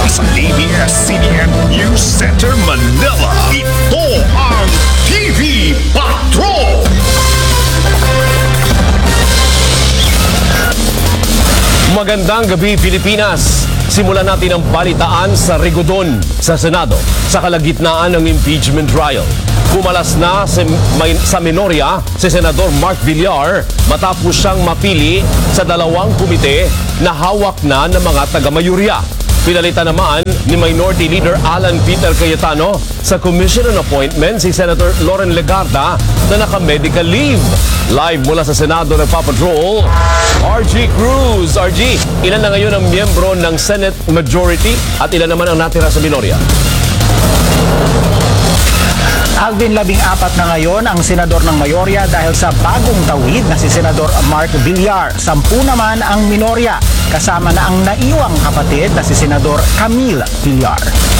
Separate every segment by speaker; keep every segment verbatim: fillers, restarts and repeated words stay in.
Speaker 1: mula sa A B S C B N News Center Manila. Ito ang T V Patrol!
Speaker 2: Magandang gabi, Pilipinas! Simulan natin ang balitaan sa Rigodon sa Senado sa kalagitnaan ng impeachment trial. Kumalas na sa, may, sa minorya si Senador Mark Villar matapos siyang mapili sa dalawang komite na hawak na ng mga taga-mayurya. Pinalitan naman ni Minority Leader Alan Peter Cayetano sa Commission on Appointment si Senator Loren Legarda na naka-medical leave. Live mula sa Senado nagpapatrol, R G Cruz. R G, ilan na ngayon ang miyembro ng Senate Majority at ilan naman ang natira sa minorya?
Speaker 3: Alvin, labing apat na ngayon ang senador ng mayorya dahil sa bagong tawid na si Senador Mark Villar. Sampu naman ang minorya, kasama na ang naiwang kapatid na si Senador Camille Villar.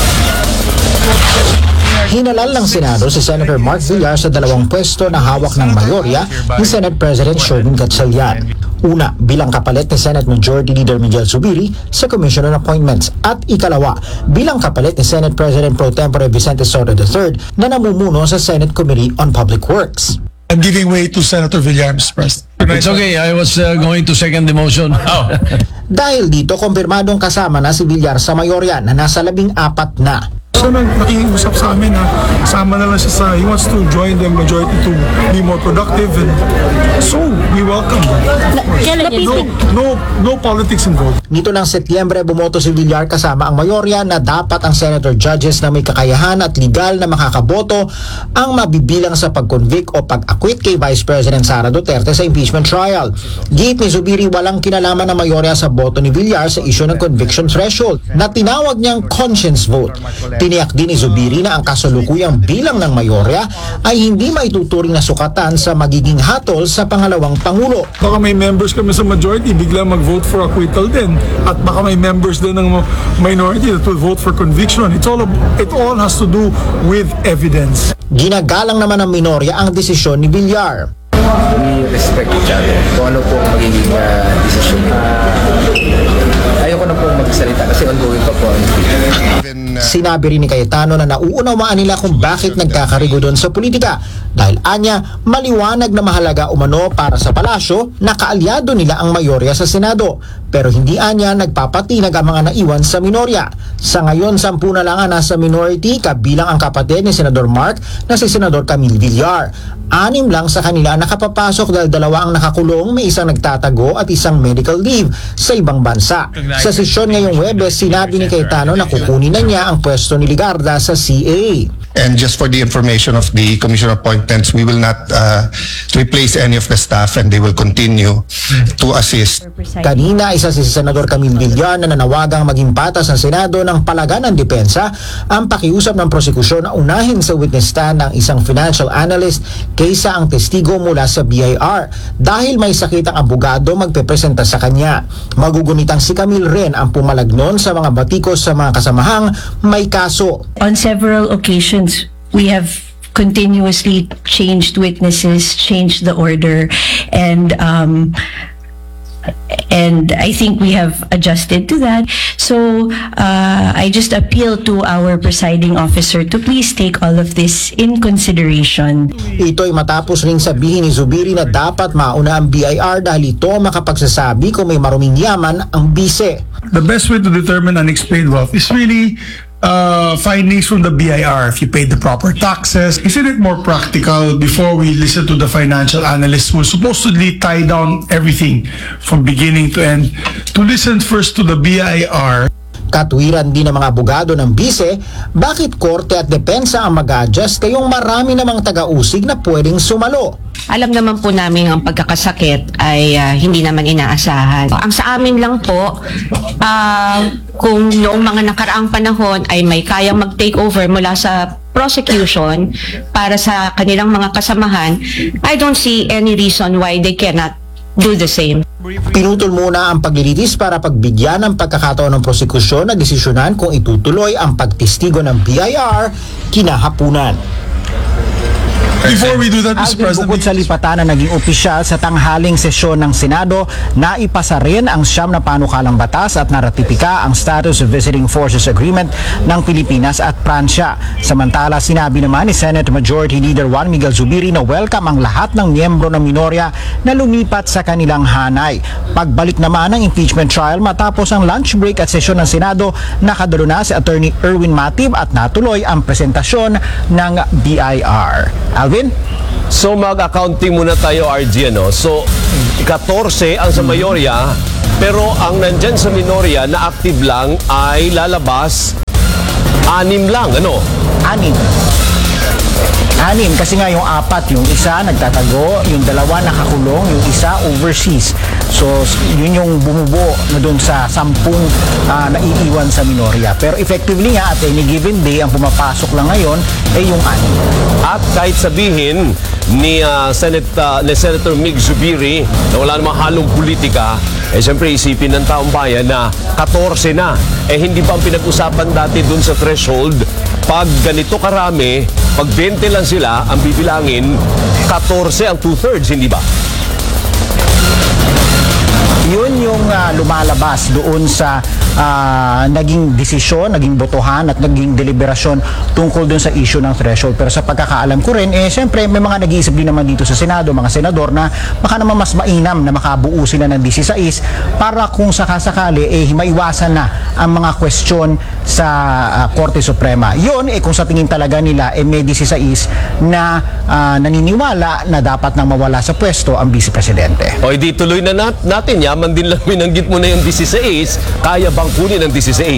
Speaker 4: Hinalal ng Senado si Senator Mark Villar sa dalawang pwesto na hawak ng mayorya ni Senate President Sherwin Gatchalian. Una, bilang kapalit ni Senate Majority Leader Miguel Zubiri sa Commission on Appointments. At ikalawa, bilang kapalit ni Senate President Pro Tempore Vicente Soto the third na namumuno sa Senate Committee on Public Works.
Speaker 5: I'm giving way to Senator Villar, Mister President.
Speaker 6: It's okay. I was uh, going to second the motion. Oh.
Speaker 4: Dahil dito, kumpirmadong kasama na si Villar sa mayorya na nasa labing apat na.
Speaker 5: So nag nakikiusap sa amin na sama na lang siya sa, he wants to join the majority to be more productive, and so we welcome that. No, no, no politics involved.
Speaker 4: Nito ng Setyembre, bumoto si Villar kasama ang mayorya na dapat ang senator judges na may kakayahan at legal na makakaboto ang mabibilang sa pag-convict o pag-acquit kay Vice President Sara Duterte sa impeachment trial. Giit ni Zubiri, walang kinalaman ng mayorya sa boto ni Villar sa issue ng conviction threshold na tinawag niyang conscience vote. Tiniyak din ni Zubiri na ang kasalukuyang bilang ng mayorya ay hindi maituturing na sukatan sa magiging hatol sa pangalawang pangulo.
Speaker 5: Baka may members kami sa majority, bigla mag-vote for acquittal din. At baka may members din ng minority that will vote for conviction. It's all, it all has to do with evidence.
Speaker 4: Ginagalang naman ng minorya ang desisyon ni Villar.
Speaker 7: We respect each other. Kung ano po magiging uh, desisyon. Uh, ayoko na po magsalita kasi ongoing pa po ang
Speaker 4: Sinabi rin ni Cayetano na nauunawaan nila kung bakit nagkakarigodon sa politika dahil anya maliwanag na mahalaga umano para sa palasyo na kaalyado nila ang mayorya sa Senado, pero hindi anya nagpapatinag ang mga naiwan sa minorya. Sa ngayon, sampu na lang ang nasa minority kabilang ang kapatid ni Senador Mark na si Senador Camille Villar. Anim lang sa kanila nakapapasok dahil dalawa ang nakakulong, may isang nagtatago at isang medical leave sa ibang bansa. Sa sesyon ngayong Huwebes, sinabi ni Cayetano na kukunin na niya ang pwesto ni Legarda sa C A A.
Speaker 8: And just for the information of the Commission on Appointments, we will not uh, replace any of the staff and they will continue to assist.
Speaker 4: Kanina, isa si Senador Camille Villar na nanawagang maging patas ng Senado ng palagan ng depensa ang pakiusap ng prosekusyon na unahin sa witness stand ng isang financial analyst kaysa ang testigo mula sa B I R dahil may sakit ang abogado magpepresenta sa kanya. Magugunitang si Camille rin ang pumalagnon sa mga batikos sa mga kasamahang may kaso.
Speaker 9: On several occasions, we have continuously changed witnesses, changed the order, and um, and I think we have adjusted to that. So uh, I just appeal to our presiding officer to please take all of this in consideration.
Speaker 4: Ito'y matapos ring sabihin ni Zubiri na dapat mauna ang B I R dahil ito makapagsasabi kung may maruming yaman ang bise.
Speaker 5: The best way to determine unexplained wealth is really Uh, findings from the B I R, if you paid the proper taxes. Isn't it more practical before we listen to the financial analysts who supposedly tie down everything from beginning to end, to listen first to the B I R?
Speaker 4: Katwiran din ng mga abogado ng bise, bakit korte at depensa ang mag-adjust kayong marami namang taga-usig na pwedeng sumalo?
Speaker 10: Alam naman po namin ang pagkakasakit ay uh, hindi naman inaasahan. Ang sa amin lang po, uh, kung noong mga nakaraang panahon ay may kayang mag-take over mula sa prosecution para sa kanilang mga kasamahan, I don't see any reason why they cannot do the same.
Speaker 4: Pinutol muna ang paglilitis para pagbigyan ng pagkakataon ng prosekusyon na desisyonan kung itutuloy ang pagtestigo ng B I R kinahapunan.
Speaker 5: Before we do that, Mister
Speaker 3: Alvin,
Speaker 5: President,
Speaker 3: bukod sa lipatan na naging opisyal sa tanghaling sesyon ng Senado, naipasa rin ang siyam na panukalang batas at naratipika ang Status of Visiting Forces Agreement ng Pilipinas at Pransya. Samantala, sinabi naman ni Senate Majority Leader Juan Miguel Zubiri na welcome ang lahat ng miyembro ng minorya na lumipat sa kanilang hanay. Pagbalik naman ng impeachment trial matapos ang lunch break at sesyon ng Senado, nakadalo na si Attorney Erwin Matib at natuloy ang presentasyon ng B I R. Alvin?
Speaker 2: So mag-accounting muna tayo, R G, ano? So, fourteen ang sa mayorya, pero ang nandyan sa minorya na active lang ay lalabas anim lang, ano?
Speaker 3: Anim. Anim, kasi nga yung apat, yung isa nagtatago, yung dalawa nakakulong, yung isa overseas. So, yun yung bumubuo na doon sa sampung uh, naiiwan sa minorya. Pero effectively nga, at any given day, ang pumapasok lang ngayon ay yung anim.
Speaker 2: At kahit sabihin ni, uh, Senate, uh, ni Senator Mig Zubiri na wala namang halong politika, eh siyempre isipin ng taong bayan na fourteen na. Eh hindi ba ang pinag-usapan dati doon sa threshold, pag ganito karami, pag twenty lang sila, ang bibilangin, fourteen ang two-thirds, hindi ba?
Speaker 3: Yun yung uh, lumalabas doon sa uh, naging desisyon, naging botohan at naging deliberasyon tungkol doon sa issue ng threshold. Pero sa pagkakaalam ko rin, eh siyempre may mga nag-iisip din naman dito sa Senado, mga senador na baka naman mas mainam na makabuo sila ng sixteen para kung sakasakali eh maiwasan na ang mga question sa uh, Korte Suprema. Yun eh kung sa tingin talaga nila eh may sixteen na uh, naniniwala na dapat nang mawala sa pwesto ang Vice Presidente.
Speaker 2: O di tuloy na nat natin, yaman din lang binanggit mo na yung sixteen, kaya bang kunin ang sixteen?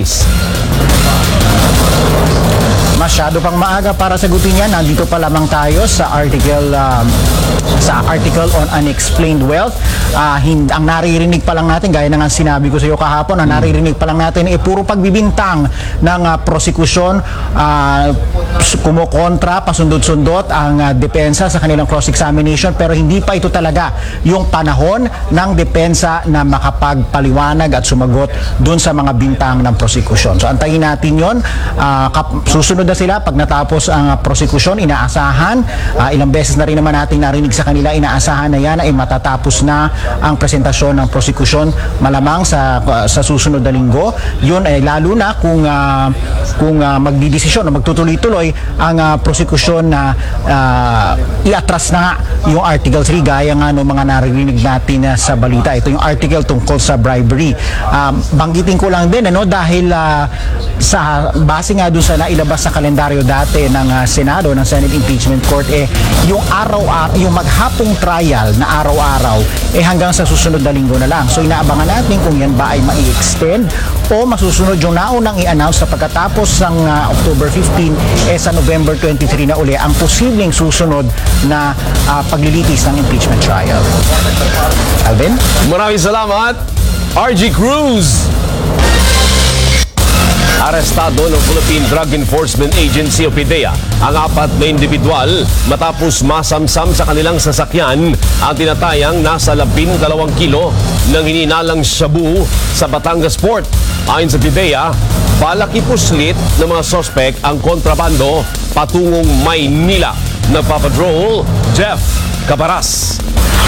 Speaker 3: Masyado pang maaga para sagutin yan. Nandito pa lamang tayo sa article um, sa article on unexplained wealth. Uh, hin- ang naririnig pa lang natin, gaya na nga sinabi ko sa iyo kahapon, ang naririnig pa lang natin ay eh, puro pagbibintang ng uh, prosekusyon, uh, kumukontra, pasundot-sundot ang uh, depensa sa kanilang cross-examination, pero hindi pa ito talaga yung panahon ng depensa na makapagpaliwanag at sumagot dun sa mga bintang ng prosekusyon. So antayin natin yon. Uh, kap- susunod na sila pag natapos ang uh, prosekusyon, inaasahan, uh, ilang beses na rin naman natin narinig sa kanila, inaasahan na yan ay matatapos na ang presentasyon ng prosekusyon malamang sa uh, sa susunod na linggo. Yun ay lalo na kung uh, kung uh, magdidesisyon o magtutuloy-tuloy ang uh, prosekusyon na uh, iatras na nga yung Article three gaya nga no mga narinig natin uh, sa balita. Ito yung article tungkol sa bribery. Um, banggitin ko lang din ano dahil uh, sa base nga doon sa nailabas sa kalendaryo dati ng uh, Senado, ng Senate Impeachment Court, eh yung araw-araw, yung maghapong trial na araw-araw eh hanggang sa susunod na linggo na lang. So inaabangan natin kung yan ba ay mai-extend o masusunod yung naunang i-announce sa pagkatapos ng uh, October fifteenth eh sa November twenty-three na uli ang posibleng susunod na uh, paglilitis ng impeachment trial. Alvin?
Speaker 2: Maraming salamat, R G Cruz! Arestado ng Philippine Drug Enforcement Agency o PDEA ang apat na individual matapos masamsam sa kanilang sasakyan ang tinatayang nasa labing dalawang kilo ng hininalang shabu sa Batangas Port. Ayon sa PDEA, palakipuslit ng mga sospek ang kontrabando patungong Maynila. Nagpapatrol, Jeff Cabaras.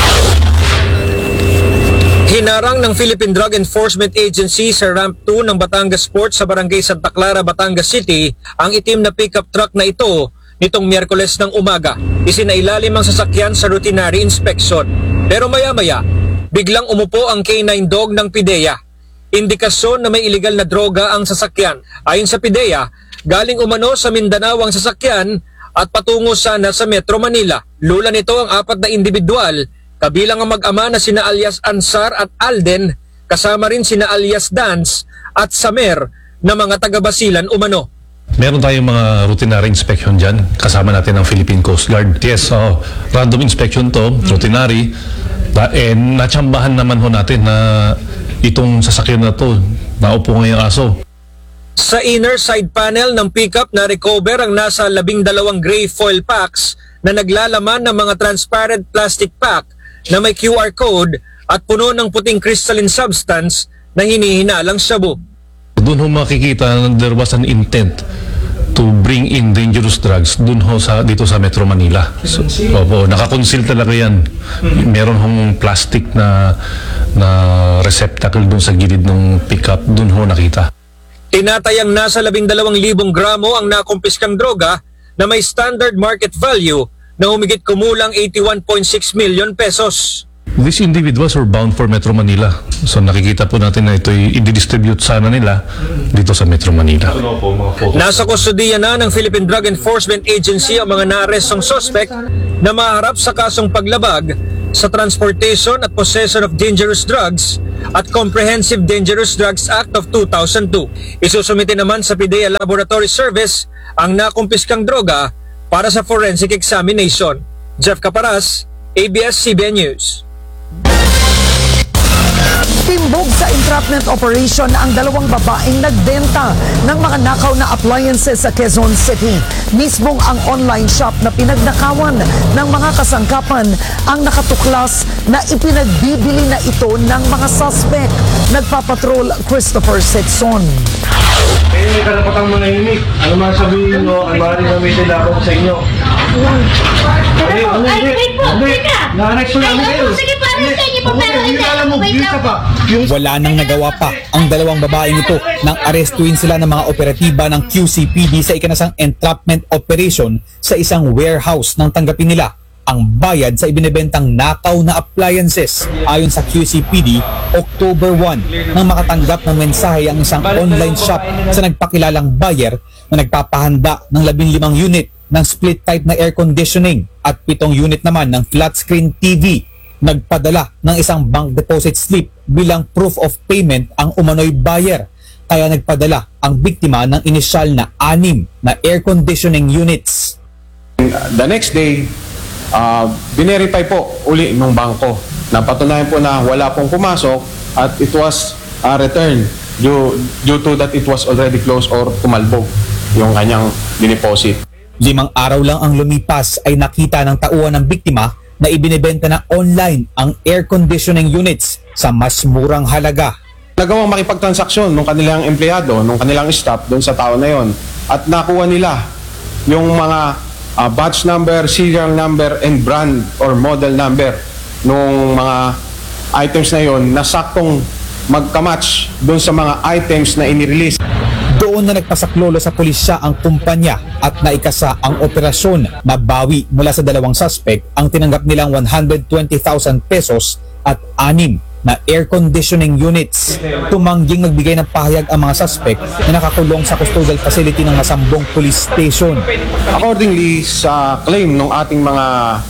Speaker 11: Hinarang ng Philippine Drug Enforcement Agency sa Ramp two ng Batangas Port sa Barangay Santa Clara, Batangas City ang itim na pickup truck na ito nitong Miyerkules ng umaga. Isinailalim ang sasakyan sa routinary inspection. Pero maya-maya, biglang umupo ang K nine dog ng PIDEA. Indikasyon na may iligal na droga ang sasakyan. Ayon sa PIDEA, galing umano sa Mindanao ang sasakyan at patungo sana sa Metro Manila. Lula nito ang apat na individual, kabilang ang mag-ama na sina alias Ansar at Alden, kasama rin sina alias Dance at Samer na mga taga-Basilan umano.
Speaker 6: Meron tayong mga routinary inspection dyan. Kasama natin ang Philippine Coast Guard. Yes, oh, random inspection to, routinary. Eh, natsambahan naman ho natin na itong sasakyan na to, naupo ngayong aso.
Speaker 11: Sa inner side panel ng pickup na recover ang nasa labing dalawang gray foil packs na naglalaman ng mga transparent plastic pack na may Q R code at puno ng puting crystalline substance na hinihinalang shabu.
Speaker 6: Doon ho makikita na there was an intent to bring in dangerous drugs dun ho sa, dito sa Metro Manila. So, opo, nakakonsil talaga yan. Meron hong plastic na, na receptacle dun sa gilid ng pickup, dun ho nakita.
Speaker 11: Tinatayang nasa labing dalawang libong gramo ang nakumpiskang droga na may standard market value na humigit kumulang eighty-one point six million pesos.
Speaker 6: These individuals were bound for Metro Manila. So nakikita po natin na ito'y i-distribute sana nila dito sa Metro Manila.
Speaker 11: Nasa kustodiya na ng Philippine Drug Enforcement Agency ang mga naarestong suspect na maharap sa kasong paglabag sa Transportation at Possession of Dangerous Drugs at Comprehensive Dangerous Drugs Act of two thousand two. Isusumite naman sa P D E A Laboratory Service ang nakumpiskang droga para sa forensic examination. Jeff Caparas, A B S C B N News.
Speaker 12: Timbog sa entrapment operation ang dalawang babaeng nagbenta ng mga nakaw na appliances sa Quezon City. Mismong ang online shop na pinagnakawan ng mga kasangkapan ang nakatuklas na ipinagbibili na ito ng mga suspect. Nagpapatrol Christopher Setson.
Speaker 13: Eh, may karapatang manahimik. Ano man sabihin nyo, ang maaaring gamitin laban sa inyo. Ano, ano, hindi, hindi. Na-annex mo namin kayo. Sige, para sa inyo po, pero hindi alam mo, view ka pa.
Speaker 14: Wala nang nagawa pa ang dalawang babaeng ito nang arestuin sila ng mga operatiba ng Q C P D sa ikanasang entrapment operation sa isang warehouse nang tanggapin nila ang bayad sa ibinebentang nakaw na appliances. Ayon sa Q C P D, October first nang makatanggap ng mensahe ang isang online shop sa nagpakilalang buyer na nagpapahanda ng labing limang unit ng split type na air conditioning at pitong unit naman ng flat screen T V. Nagpadala ng isang bank deposit slip bilang proof of payment ang umano'y buyer. Kaya nagpadala ang biktima ng inisyal na anim na air conditioning units.
Speaker 15: The next day, uh, binerify po uli ng bangko. Napatunayan po na wala pong pumasok at it was uh, returned due, due to that it was already closed or kumalbog yung kanyang dineposit.
Speaker 14: Limang araw lang ang lumipas ay nakita ng tauhan ng biktima na ibinebenta na online ang air conditioning units sa mas murang halaga.
Speaker 15: Nagawang makipagtransaksyon ng kanilang empleyado, ng kanilang staff doon sa tao na yon at nakuha nila yung mga uh, batch number, serial number, and brand or model number ng mga items na yon na saktong magkamatch doon sa mga items na inirelease.
Speaker 14: Doon na nagpasaklolo sa pulisya ang kumpanya at naikasa ang operasyon. Mabawi mula sa dalawang suspect ang tinanggap nilang one hundred twenty thousand pesos at anim na air conditioning units. Tumangging nagbigay ng pahayag ang mga suspect na nakakulong sa custodial facility ng Masambong Police Station.
Speaker 15: Accordingly sa claim ng ating mga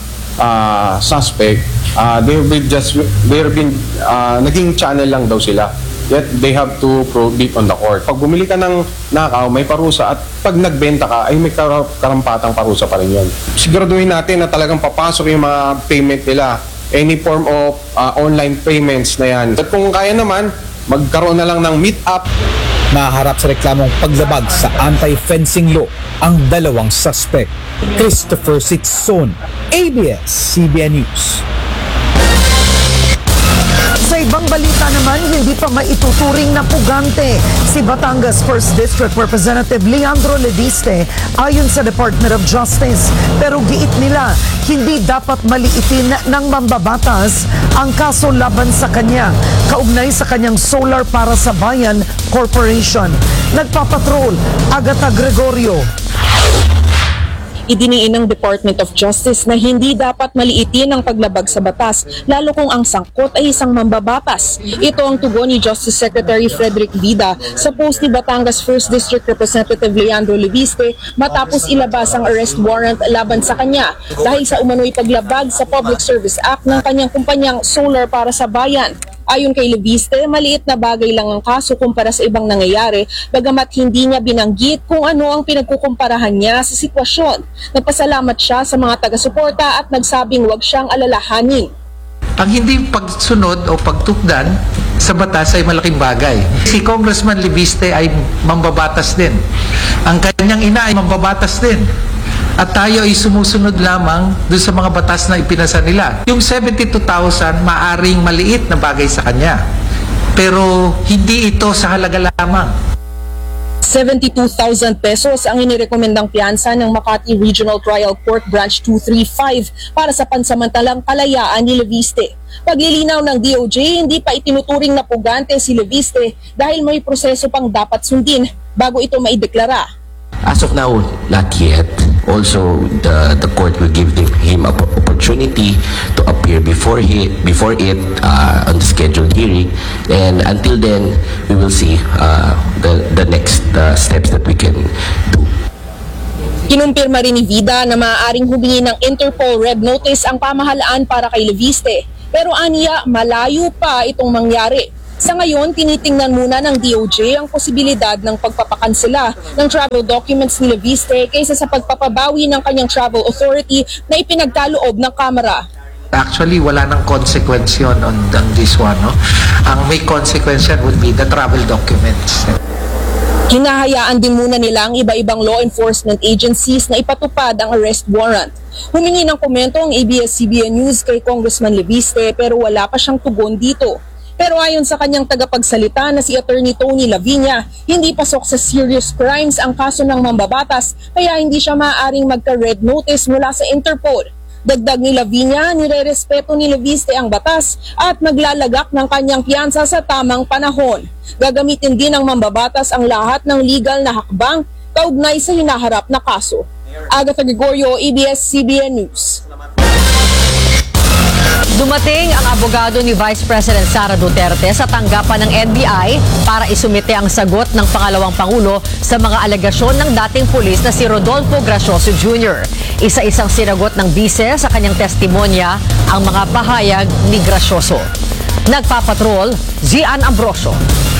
Speaker 15: uh, suspect, uh, they've been just they've been uh, naging channel lang daw sila. Yet they have to prove it on the court. Pag bumili ka ng nakaw, may parusa, at pag nagbenta ka, ay may karampatang parusa pa rin yun. Siguraduhin natin na talagang papasok yung mga payment nila. Any form of uh, online payments na yan. At kung kaya naman, magkaroon na lang ng meet-up.
Speaker 14: Naharap sa reklamong paglabag sa anti-fencing law ang dalawang suspect. Christopher Sitson, A B S C B N News.
Speaker 12: Sa ibang balita naman, hindi pa maituturing na pugante si Batangas first District Representative Leandro Leviste ayon sa Department of Justice. Pero giit nila, hindi dapat maliitin ng mambabatas ang kaso laban sa kanya, kaugnay sa kanyang Solar para sa Bayan Corporation. Nagpapatrol, Agatha Gregorio.
Speaker 16: Idiniin ng Department of Justice na hindi dapat maliitin ang paglabag sa batas, lalo kung ang sangkot ay isang mambabatas. Ito ang tugon ni Justice Secretary Frederick Vida sa post ni Batangas first District Representative Leandro Leviste matapos ilabas ang arrest warrant laban sa kanya dahil sa umano'y paglabag sa Public Service Act ng kanyang kumpanyang Solar para sa Bayan. Ayon kay Leviste, maliit na bagay lang ang kaso kumpara sa ibang nangyayari, bagamat hindi niya binanggit kung ano ang pinagkukumparahan niya sa sitwasyon. Nagpasalamat siya sa mga taga-suporta at nagsabing huwag siyang alalahanin.
Speaker 17: Ang hindi pagsunod o pagtukdan sa batas ay malaking bagay. Si Congressman Leviste ay mambabatas din. Ang kanyang ina ay mambabatas din. At tayo ay sumusunod lamang dun sa mga batas na ipinasa nila. Yung seventy-two thousand maaring maliit na bagay sa kanya. Pero hindi ito sa halaga lamang.
Speaker 16: seventy-two thousand pesos ang inirekomendang piyansa ng Makati Regional Trial Court Branch two thirty-five para sa pansamantalang kalayaan ni Leviste. Paglilinaw ng D O J, hindi pa itinuturing na pugante si Leviste dahil may proseso pang dapat sundin bago ito maideklara.
Speaker 18: As of now, not yet. Also, the the court will give him, him an opportunity to appear before he before it uh, on the scheduled hearing, and until then, we will see uh, the the next uh, steps that we can do.
Speaker 16: Kinumpirma rin ni Vida na maaaring humingi ng Interpol Red Notice ang pamahalaan para kay Leviste, pero aniya malayo pa itong mangyari. Sa ngayon, tinitingnan muna ng D O J ang posibilidad ng pagpapakansela ng travel documents ni Leviste kaysa sa pagpapabawi ng kanyang travel authority na ipinagkaloob ng Kamara.
Speaker 17: Actually, wala nang consequence yun on, on this one. No? Ang may consequence yan would be the travel documents.
Speaker 16: Hinahayaan din muna nila ang iba-ibang law enforcement agencies na ipatupad ang arrest warrant. Humingi ng komento ang A B S C B N News kay Congressman Leviste pero wala pa siyang tugon dito. Pero ayon sa kanyang tagapagsalita na si Attorney Tony Lavinia, hindi pasok sa serious crimes ang kaso ng mambabatas kaya hindi siya maaaring magka-red notice mula sa Interpol. Dagdag ni Lavinia, nirerespeto ni Leviste ang batas at maglalagak ng kanyang piyansa sa tamang panahon. Gagamitin din ng mambabatas ang lahat ng legal na hakbang kaugnay sa hinaharap na kaso. Agatha Gregorio, A B S C B N News.
Speaker 19: Dumating ang abogado ni Vice President Sara Duterte sa tanggapan ng N B I para isumite ang sagot ng pangalawang pangulo sa mga alegasyon ng dating pulis na si Rodolfo Gracioso Junior Isa-isang sinagot ng bise sa kanyang testimonya ang mga pahayag ni Gracioso. Nagpapatrol, Zian Ambrosio.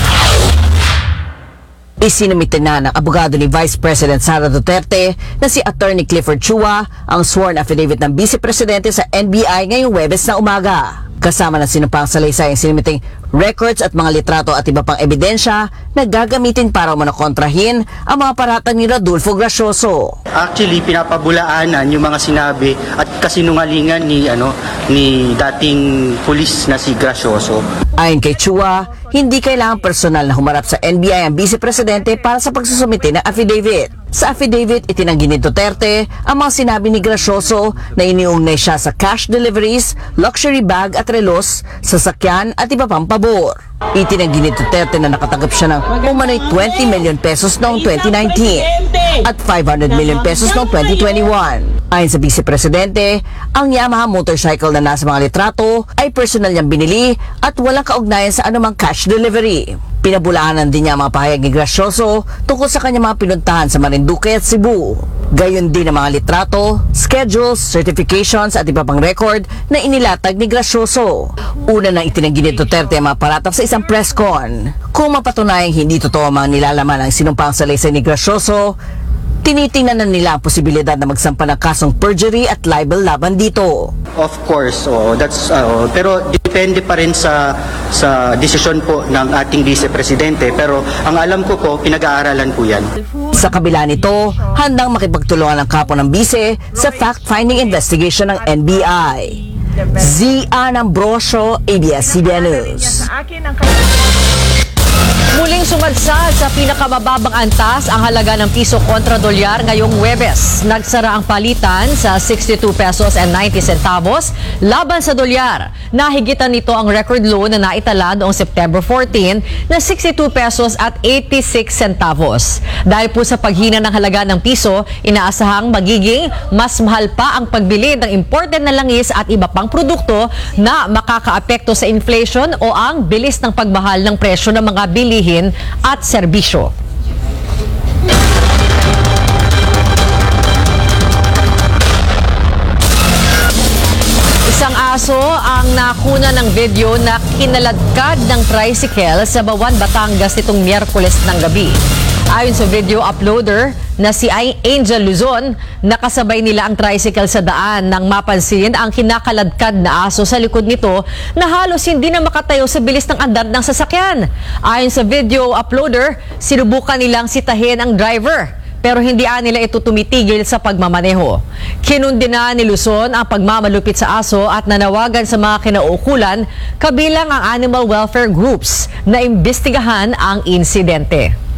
Speaker 20: Isinumite na ng abogado ni Vice President Sara Duterte na si Attorney Clifford Chua ang sworn affidavit ng Vice Presidente sa N B I ngayong Huwebes na umaga. Kasama na sinumpang salaysay ang sinumiting records at mga litrato at iba pang ebidensya na gagamitin para manakontrahin ang mga paratang ni Rodolfo Gracioso.
Speaker 21: Actually, pinapabulaanan yung mga sinabi at kasinungalingan ni ano ni dating pulis na si Gracioso.
Speaker 20: Ayon kay Chua, hindi kailangang personal na humarap sa N B I ang Vice Presidente para sa pagsusumite ng affidavit. Sa affidavit, itinanggi ni Duterte ang mga sinabi ni Gracioso na iniugnay siya sa cash deliveries, luxury bag at relos, sasakyan at iba pang pabor. Itinanggi ni Duterte na nakatanggap siya ng umano'y twenty million pesos noong twenty nineteen at five hundred million pesos noong twenty twenty-one. Ayon sa Vice Presidente, ang Yamaha motorcycle na nasa mga litrato ay personal niyang binili at walang kaugnayan sa anumang cash delivery. Pinabulaanan din niya ang mga pahayag ni Gracioso tungkol sa kanyang mga pinuntahan sa Marinduque at Cebu. Gayon din ang mga litrato, schedules, certifications at iba pang record na inilatag ni Gracioso. Una nang itinanggi ni Duterte ang mga paratang sa isang press con. Kung mapatunayang hindi totoo ang mga nilalaman ng sinumpang salaysay ni Gracioso, tinitingnan na nila ang posibilidad na magsampa ng kasong perjury at libel laban dito.
Speaker 21: Of course, oh, that's uh, pero depende pa rin sa sa desisyon po ng ating Vice Presidente, pero ang alam ko po pinag-aaralan po 'yan.
Speaker 20: Sa kabila nito, handang makipagtulungan ang kapo ng bise sa fact-finding investigation ng N B I. Zian Ambrosio, A B S C B N News.
Speaker 19: Muling sumadsad sa pinakamababang antas ang halaga ng piso kontra dolyar ngayong Huwebes. Nagsara ang palitan sa sixty-two pesos and ninety centavos laban sa dolyar. Nahigitan nito ang record low na naitala noong September fourteen na sixty-two pesos at eighty-six centavos. Dahil po sa paghina ng halaga ng piso, inaasahang magiging mas mahal pa ang pagbili ng imported na langis at iba pang produkto na makakaapekto sa inflation o ang bilis ng pagmahal ng presyo ng mga bilihin at serbisyo. Isang aso ang nakuna ng video na kinaladkad ng tricycle sa Bawan, Batangas nitong Miyerkules ng gabi. Ayon sa video uploader na si Angel Luzon, nakasabay nila ang tricycle sa daan nang mapansin ang kinakaladkad na aso sa likod nito na halos hindi na makatayo sa bilis ng andar ng sasakyan. Ayon sa video uploader, sinubukan nilang sitahin ang driver, pero hindi nila ito tumitigil sa pagmamaneho. Kinundina ni Luzon ang pagmamalupit sa aso at nanawagan sa mga kinaukulan, kabilang ang animal welfare groups, na imbestigahan ang insidente.